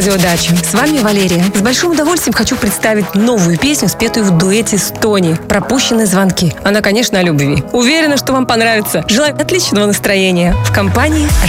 Удачи. С вами Валерия. С большим удовольствием хочу представить новую песню, спетую в дуэте с Тони. «Пропущенные звонки». Она, конечно, о любви. Уверена, что вам понравится. Желаю отличного настроения в компании